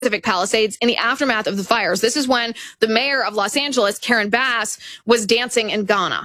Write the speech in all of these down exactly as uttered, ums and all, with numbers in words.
Pacific Palisades in the aftermath of the fires. This is when the mayor of Los Angeles, Karen Bass, was dancing in Ghana.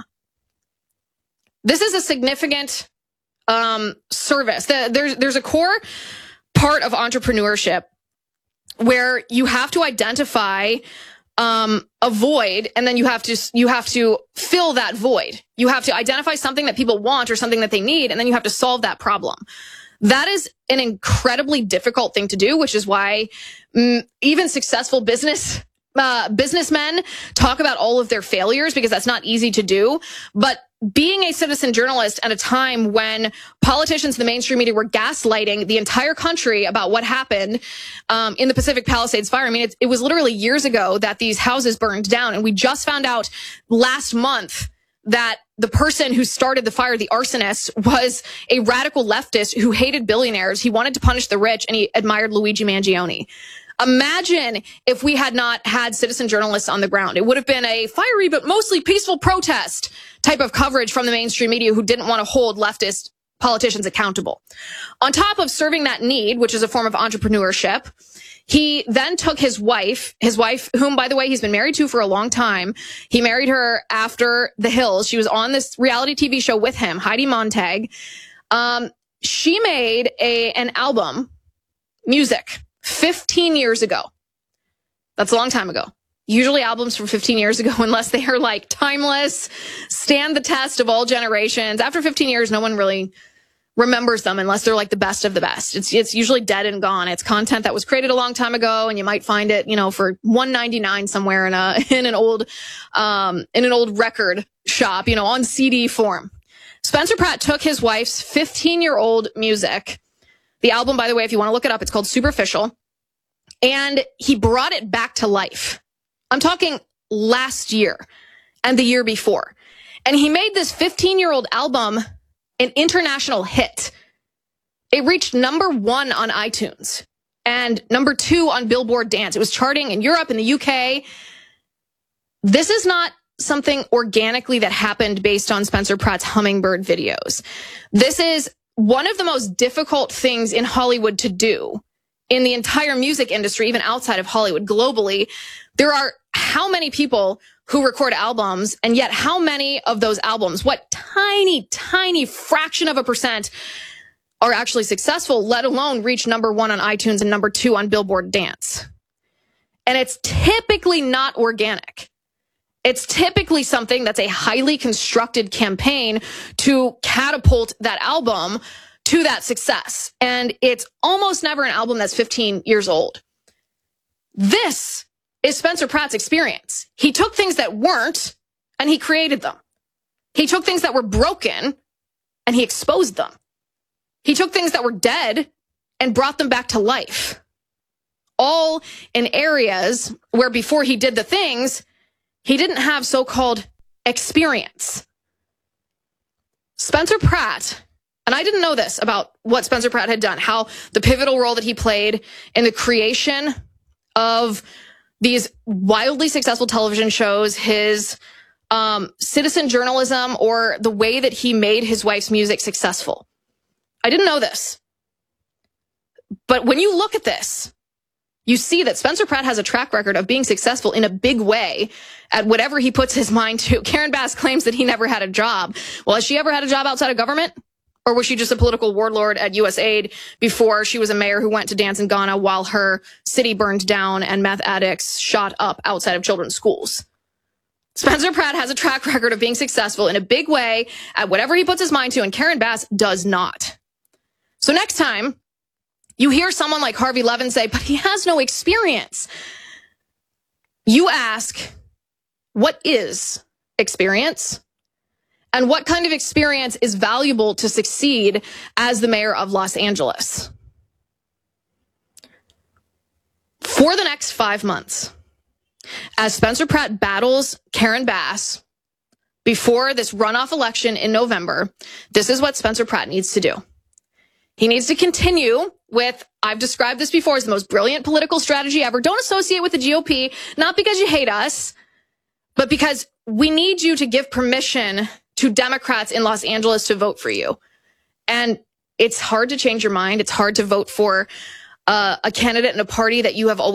This is a significant um, service. The, there's, there's a core part of entrepreneurship where you have to identify um, a void, and then you have to you have to fill that void. You have to identify something that people want or something that they need, and then you have to solve that problem. That is an incredibly difficult thing to do, which is why mm, even successful business uh, businessmen talk about all of their failures, because that's not easy to do. But being a citizen journalist at a time when politicians in the mainstream media were gaslighting the entire country about what happened um, in the Pacific Palisades fire. I mean, it, it was literally years ago that these houses burned down. And we just found out last month that the person who started the fire, the arsonist, was a radical leftist who hated billionaires. He wanted to punish the rich, and he admired Luigi Mangione. Imagine if we had not had citizen journalists on the ground. It would have been a fiery but mostly peaceful protest type of coverage from the mainstream media who didn't want to hold leftist politicians accountable. On top of serving that need, which is a form of entrepreneurship, he then took his wife, his wife, whom, by the way, he's been married to for a long time. He married her after The Hills. She was on this reality T V show with him, Heidi Montag. Um, she made a an album, music, fifteen years ago. That's a long time ago. Usually albums from fifteen years ago, unless they are like timeless, stand the test of all generations. After fifteen years, no one really remembers them unless they're like the best of the best. It's it's usually dead and gone. It's content that was created a long time ago, and you might find it, you know, for one ninety-nine somewhere in a in an old um in an old record shop, you know, on C D form. Spencer Pratt took his wife's fifteen-year-old music. The album, by the way, if you want to look it up, it's called Superficial. And he brought it back to life. I'm talking last year and the year before. And he made this fifteen-year-old album an international hit. It reached number one on iTunes and number two on Billboard Dance. It was charting in Europe and the U K. This is not something organically that happened based on Spencer Pratt's Hummingbird videos. This is one of the most difficult things in Hollywood to do, in the entire music industry, even outside of Hollywood, globally. There are how many people who record albums, and yet how many of those albums, what tiny, tiny fraction of a percent are actually successful, let alone reach number one on iTunes and number two on Billboard Dance. And it's typically not organic. It's typically something that's a highly constructed campaign to catapult that album to that success. And it's almost never an album that's fifteen years old. This is Spencer Pratt's experience. He took things that weren't and he created them. He took things that were broken and he exposed them. He took things that were dead and brought them back to life. All in areas where before he did the things, he didn't have so-called experience. Spencer Pratt, and I didn't know this about what Spencer Pratt had done, how the pivotal role that he played in the creation of these wildly successful television shows, his um, citizen journalism, or the way that he made his wife's music successful. I didn't know this. But when you look at this, you see that Spencer Pratt has a track record of being successful in a big way at whatever he puts his mind to. Karen Bass claims that he never had a job. Well, has she ever had a job outside of government? Or was she just a political warlord at U S Aid before she was a mayor who went to dance in Ghana while her city burned down and meth addicts shot up outside of children's schools? Spencer Pratt has a track record of being successful in a big way at whatever he puts his mind to, and Karen Bass does not. So next time you hear someone like Harvey Levin say, but he has no experience, you ask, what is experience? And what kind of experience is valuable to succeed as the mayor of Los Angeles? For the next five months, as Spencer Pratt battles Karen Bass before this runoff election in November, this is what Spencer Pratt needs to do. He needs to continue with, I've described this before as the most brilliant political strategy ever. Don't associate with the G O P, not because you hate us, but because we need you to give permission to Democrats in Los Angeles to vote for you. And it's hard to change your mind. It's hard to vote for uh, a candidate in a party that you have always